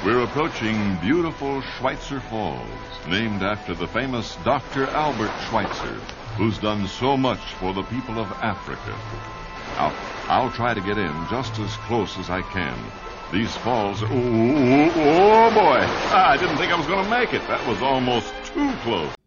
We're approaching beautiful Schweitzer Falls, named after the famous Dr. Albert Schweitzer, who's done so much for the people of Africa. I'll try to get in just as close as I can. These falls... Oh, boy! I didn't think I was going to make it. That was almost too close.